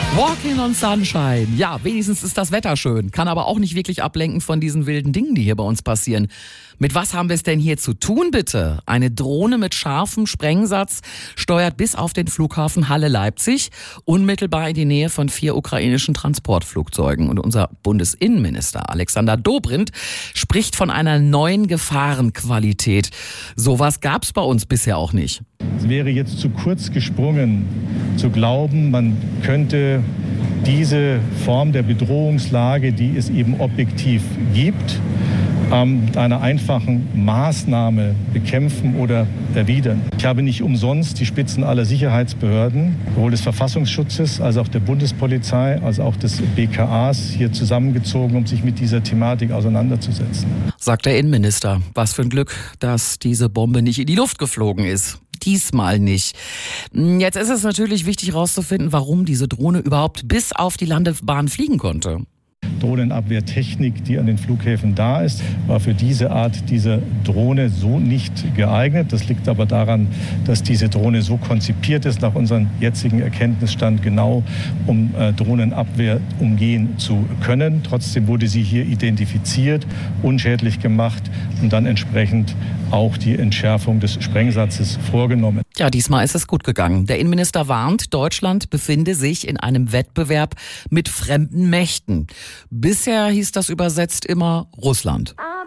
Walking on Sunshine. Ja, wenigstens ist das Wetter schön. Kann aber auch nicht wirklich ablenken von diesen wilden Dingen, die hier bei uns passieren. Mit was haben wir es denn hier zu tun, bitte? Eine Drohne mit scharfem Sprengsatz steuert bis auf den Flughafen Halle-Leipzig, unmittelbar in die Nähe von 4 ukrainischen Transportflugzeugen. Und unser Bundesinnenminister Alexander Dobrindt spricht von einer neuen Gefahrenqualität. Sowas gab es bei uns bisher auch nicht. Es wäre jetzt zu kurz gesprungen, zu glauben, man könnte diese Form der Bedrohungslage, die es eben objektiv gibt, mit einer einfachen Maßnahme bekämpfen oder erwidern. Ich habe nicht umsonst die Spitzen aller Sicherheitsbehörden, sowohl des Verfassungsschutzes als auch der Bundespolizei, als auch des BKAs hier zusammengezogen, um sich mit dieser Thematik auseinanderzusetzen. Sagt der Innenminister. Was für ein Glück, dass diese Bombe nicht in die Luft geflogen ist. Diesmal nicht. Jetzt ist es natürlich wichtig herauszufinden, warum diese Drohne überhaupt bis auf die Landebahn fliegen konnte. Drohnenabwehrtechnik, die an den Flughäfen da ist, war für diese Art dieser Drohne so nicht geeignet. Das liegt aber daran, dass diese Drohne so konzipiert ist, nach unserem jetzigen Erkenntnisstand genau, um Drohnenabwehr umgehen zu können. Trotzdem wurde sie hier identifiziert, unschädlich gemacht und dann entsprechend auch die Entschärfung des Sprengsatzes vorgenommen. Ja, diesmal ist es gut gegangen. Der Innenminister warnt, Deutschland befinde sich in einem Wettbewerb mit fremden Mächten. Bisher hieß das übersetzt immer Russland.